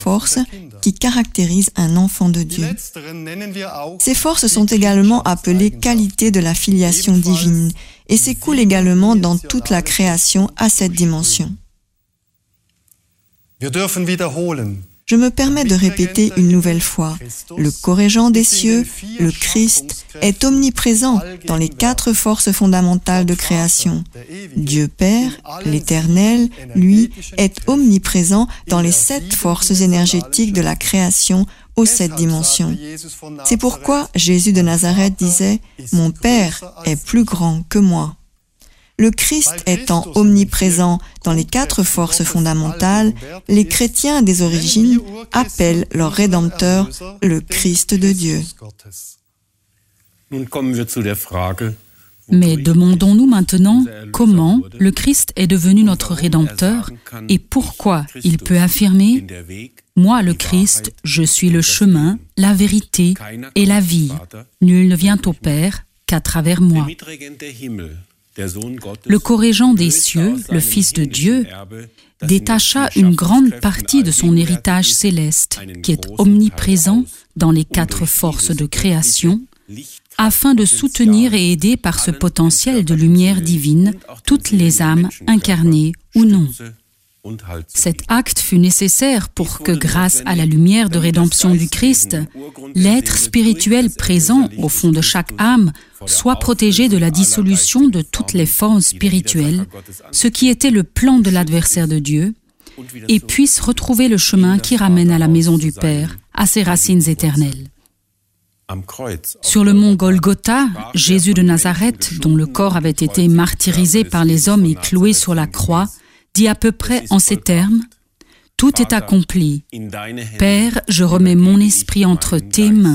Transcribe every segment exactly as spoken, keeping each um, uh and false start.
forces qui caractérisent un enfant de Dieu. Ces forces sont également appelées qualités de la filiation divine et s'écoulent également dans toute la création à cette dimension. Je me permets de répéter une nouvelle fois, le co-régent des cieux, le Christ, est omniprésent dans les quatre forces fondamentales de création. Dieu Père, l'Éternel, lui, est omniprésent dans les sept forces énergétiques de la création aux sept dimensions. C'est pourquoi Jésus de Nazareth disait « Mon Père est plus grand que moi ». Le Christ étant omniprésent dans les quatre forces fondamentales, les chrétiens des origines appellent leur Rédempteur le Christ de Dieu. Mais demandons-nous maintenant comment le Christ est devenu notre Rédempteur et pourquoi il peut affirmer « Moi, le Christ, je suis le chemin, la vérité et la vie. Nul ne vient au Père qu'à travers moi. » Le co-régent des cieux, le Fils de Dieu, détacha une grande partie de son héritage céleste, qui est omniprésent dans les quatre forces de création, afin de soutenir et aider par ce potentiel de lumière divine toutes les âmes incarnées ou non. Cet acte fut nécessaire pour que, grâce à la lumière de rédemption du Christ, l'être spirituel présent au fond de chaque âme soit protégé de la dissolution de toutes les formes spirituelles, ce qui était le plan de l'adversaire de Dieu, et puisse retrouver le chemin qui ramène à la maison du Père, à ses racines éternelles. Sur le mont Golgotha, Jésus de Nazareth, dont le corps avait été martyrisé par les hommes et cloué sur la croix, dit à peu près en ces termes, « Tout est accompli. Père, je remets mon esprit entre tes mains. »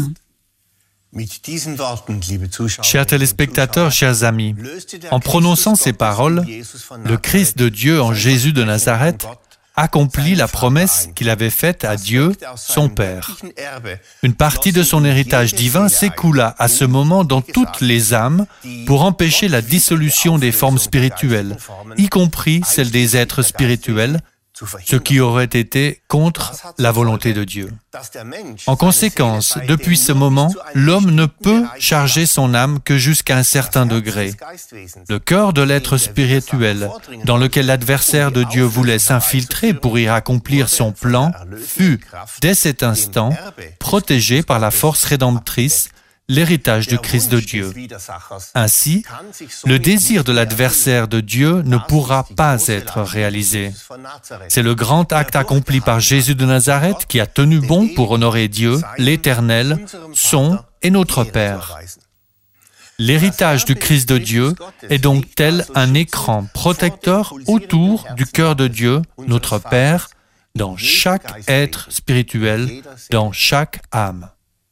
Chers téléspectateurs, chers amis, en prononçant ces paroles, le Christ de Dieu en Jésus de Nazareth accomplit la promesse qu'il avait faite à Dieu, son Père. Une partie de son héritage divin s'écoula à ce moment dans toutes les âmes pour empêcher la dissolution des formes spirituelles, y compris celles des êtres spirituels, ce qui aurait été contre la volonté de Dieu. En conséquence, depuis ce moment, l'homme ne peut charger son âme que jusqu'à un certain degré. Le cœur de l'être spirituel, dans lequel l'adversaire de Dieu voulait s'infiltrer pour y accomplir son plan, fut, dès cet instant, protégé par la force rédemptrice, l'héritage du Christ de Dieu. Ainsi, le désir de l'adversaire de Dieu ne pourra pas être réalisé. C'est le grand acte accompli par Jésus de Nazareth qui a tenu bon pour honorer Dieu, l'Éternel, son et notre Père. L'héritage du Christ de Dieu est donc tel un écran protecteur autour du cœur de Dieu, notre Père, dans chaque être spirituel, dans chaque âme.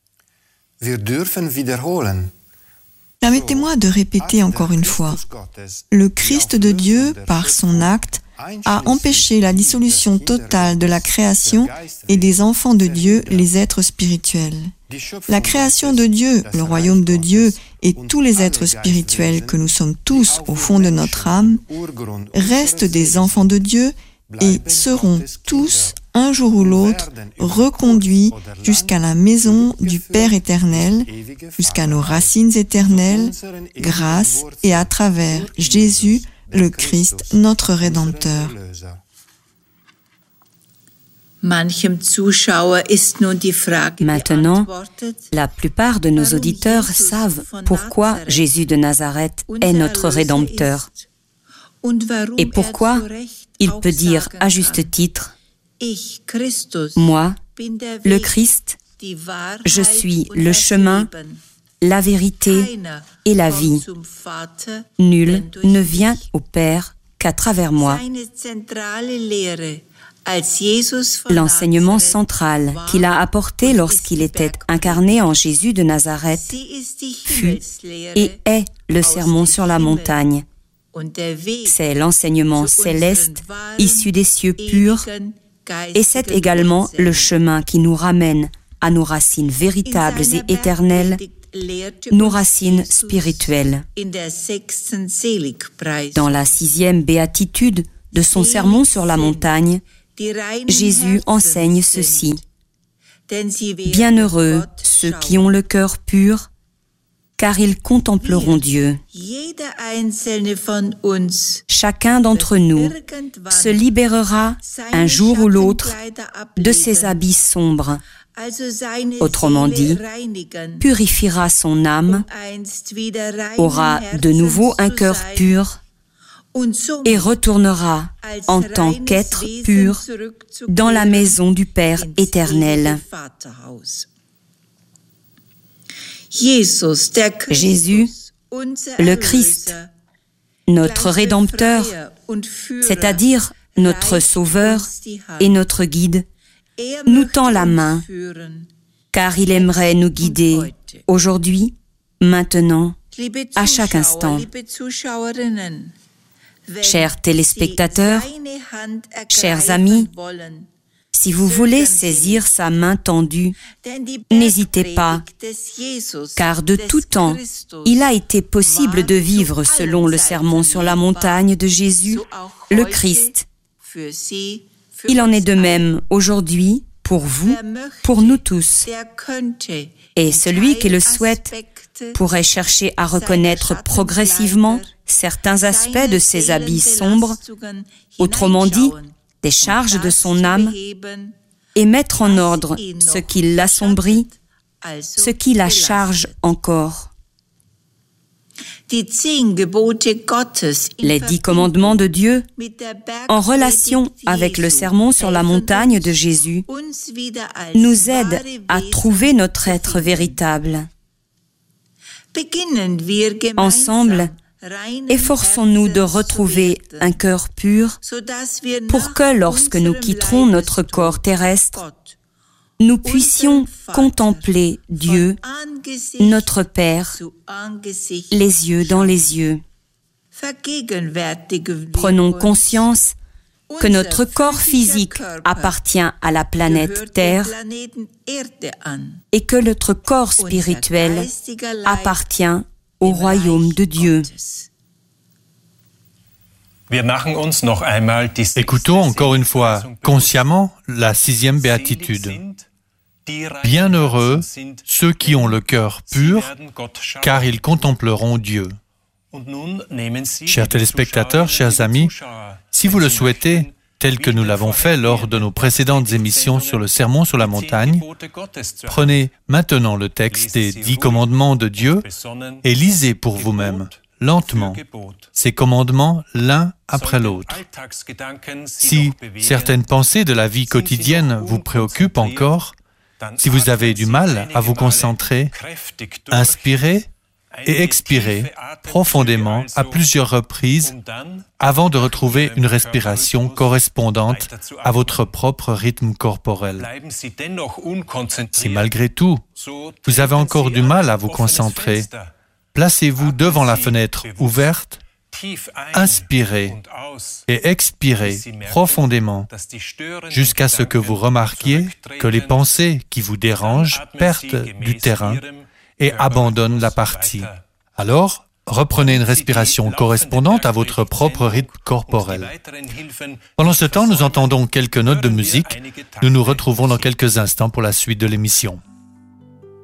Permettez-moi de répéter encore une fois. Le Christ de Dieu, par son acte, a empêché la dissolution totale de la création et des enfants de Dieu, les êtres spirituels. La création de Dieu, le royaume de Dieu et tous les êtres spirituels que nous sommes tous au fond de notre âme restent des enfants de Dieu et seront tous, un jour ou l'autre, reconduits jusqu'à la maison du Père éternel, jusqu'à nos racines éternelles, grâce et à travers Jésus, le Christ, notre Rédempteur. Maintenant, la plupart de nos auditeurs savent pourquoi Jésus de Nazareth est notre Rédempteur et pourquoi il peut dire à juste titre « Moi, le Christ, je suis le chemin, la vérité et la vie. Nul ne vient au Père qu'à travers moi. » L'enseignement central qu'il a apporté lorsqu'il était incarné en Jésus de Nazareth fut et est le sermon sur la montagne. C'est l'enseignement céleste issu des cieux purs et c'est également le chemin qui nous ramène à nos racines véritables et éternelles, nos racines spirituelles. Dans la sixième béatitude de son sermon sur la montagne, Jésus enseigne ceci. Bienheureux ceux qui ont le cœur pur, car ils contempleront Dieu. Chacun d'entre nous se libérera un jour ou l'autre de ses habits sombres. Autrement dit, purifiera son âme, aura de nouveau un cœur pur et retournera en tant qu'être pur dans la maison du Père éternel. Jésus, le Christ, notre Rédempteur, c'est-à-dire notre Sauveur et notre Guide, nous tend la main, car il aimerait nous guider aujourd'hui, maintenant, à chaque instant. Chers téléspectateurs, chers amis, si vous voulez saisir sa main tendue, n'hésitez pas, car de tout temps, il a été possible de vivre selon le sermon sur la montagne de Jésus, le Christ. Il en est de même aujourd'hui pour vous, pour nous tous. Et celui qui le souhaite pourrait chercher à reconnaître progressivement certains aspects de ses habits sombres, autrement dit, des charges de son âme, et mettre en ordre ce qui l'assombrit, ce qui la charge encore. Les dix commandements de Dieu, en relation avec le sermon sur la montagne de Jésus, nous aident à trouver notre être véritable. Ensemble, efforçons-nous de retrouver un cœur pur pour que lorsque nous quitterons notre corps terrestre, nous puissions contempler Dieu, notre Père, les yeux dans les yeux. Prenons conscience que notre corps physique appartient à la planète Terre et que notre corps spirituel appartient au royaume de Dieu. Écoutons encore une fois consciemment la sixième béatitude. Bienheureux ceux qui ont le cœur pur, car ils contempleront Dieu. Chers téléspectateurs, chers amis, si vous le souhaitez, tel que nous l'avons fait lors de nos précédentes émissions sur le Sermon sur la montagne, prenez maintenant le texte des dix commandements de Dieu et lisez pour vous-même, lentement, ces commandements l'un après l'autre. Si certaines pensées de la vie quotidienne vous préoccupent encore, si vous avez du mal à vous concentrer, inspirez et expirez profondément à plusieurs reprises avant de retrouver une respiration correspondante à votre propre rythme corporel. Si malgré tout, vous avez encore du mal à vous concentrer, placez-vous devant la fenêtre ouverte, inspirez et expirez profondément jusqu'à ce que vous remarquiez que les pensées qui vous dérangent perdent du terrain et abandonnent la partie. Alors, reprenez une respiration correspondante à votre propre rythme corporel. Pendant ce temps, nous entendons quelques notes de musique. Nous nous retrouvons dans quelques instants pour la suite de l'émission.